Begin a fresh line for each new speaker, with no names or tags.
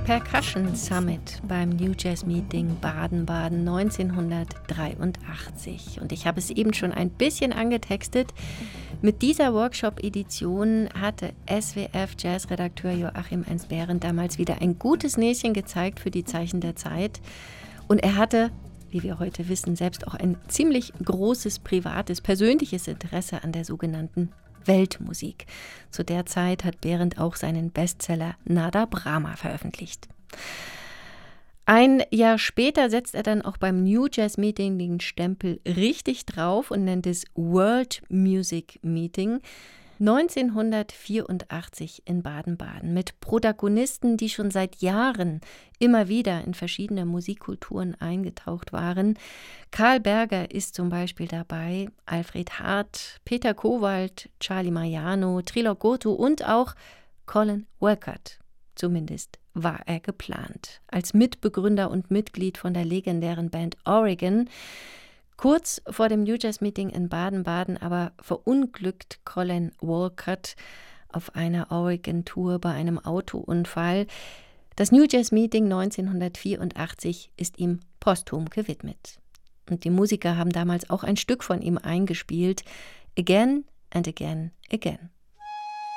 Percussion Summit beim New Jazz Meeting Baden-Baden 1983. Und ich habe es eben schon ein bisschen angetextet. Mit dieser Workshop-Edition hatte SWF-Jazz-Redakteur Joachim Ensberend damals wieder ein gutes Näschen gezeigt für die Zeichen der Zeit. Und er hatte, wie wir heute wissen, selbst auch ein ziemlich großes privates, persönliches Interesse an der sogenannten Weltmusik. Zu der Zeit hat Berend auch seinen Bestseller Nada Brahma veröffentlicht. Ein Jahr später setzt er dann auch beim New Jazz Meeting den Stempel richtig drauf und nennt es World Music Meeting 1984 in Baden-Baden mit Protagonisten, die schon seit Jahren immer wieder in verschiedene Musikkulturen eingetaucht waren. Karl Berger ist zum Beispiel dabei, Alfred Hart, Peter Kowald, Charlie Mariano, Trilok Gotto und auch Colin Urquhart. Zumindest war er geplant. Als Mitbegründer und Mitglied von der legendären Band Oregon. Kurz vor dem New Jazz Meeting in Baden-Baden aber verunglückt Colin Urquhart auf einer Oregon-Tour bei einem Autounfall. Das New Jazz Meeting 1984 ist ihm posthum gewidmet. Und die Musiker haben damals auch ein Stück von ihm eingespielt, Again and Again, Again.